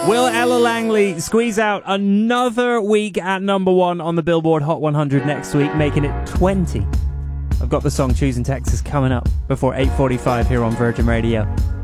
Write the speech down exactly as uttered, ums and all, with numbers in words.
Will Ella Langley squeeze out another week at number one on the Billboard Hot one hundred next week, making it twenty? I've got the song Choosing Texas coming up before eight forty-five here on Virgin Radio.